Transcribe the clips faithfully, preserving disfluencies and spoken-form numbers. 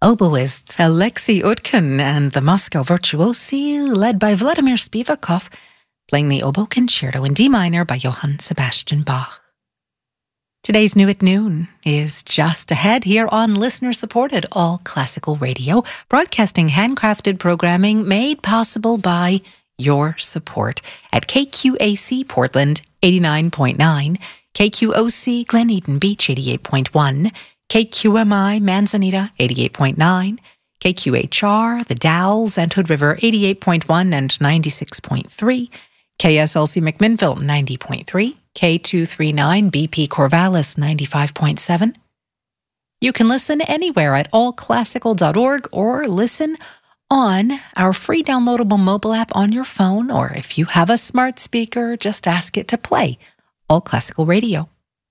oboist Alexei Utkin and the Moscow Virtuosi, led by Vladimir Spivakov, playing the Oboe Concerto in D minor by Johann Sebastian Bach. Today's New at Noon is just ahead here on listener-supported All Classical Radio, broadcasting handcrafted programming made possible by your support at K Q A C Portland eighty-nine point nine, K Q O C Glen Eden Beach eighty-eight point one, K Q M I Manzanita eighty-eight point nine, K Q H R The Dalles and Hood River eighty-eight point one and ninety-six point three, K S L C McMinnville ninety point three, K two thirty-nine B P Corvallis ninety-five point seven. You can listen anywhere at all classical dot org or listen on our free downloadable mobile app on your phone, or if you have a smart speaker, just ask it to play All Classical Radio.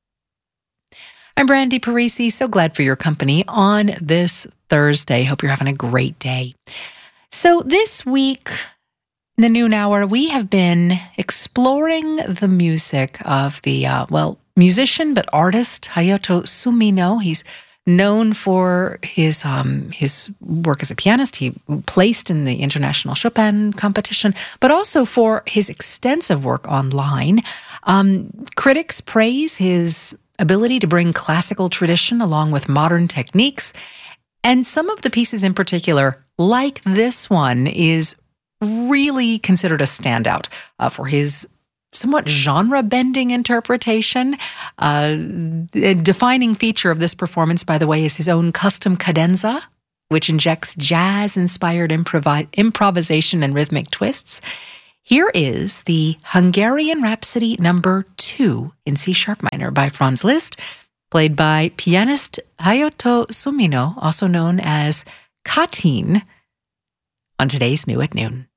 I'm Brandy Parisi, so glad for your company on this Thursday. Hope you're having a great day. So this week, in the noon hour, we have been exploring the music of the, uh, well, musician but artist Hayato Sumino. He's known for his um, his work as a pianist. He placed in the International Chopin Competition, but also for his extensive work online. Um, critics praise his ability to bring classical tradition along with modern techniques. And some of the pieces in particular, like this one, is really considered a standout uh, for his somewhat genre-bending interpretation. Uh, a defining feature of this performance, by the way, is his own custom cadenza, which injects jazz-inspired improvi- improvisation and rhythmic twists. Here is the Hungarian Rhapsody number two in C-sharp minor by Franz Liszt, played by pianist Hayato Sumino, also known as Katin, on today's New at Noon.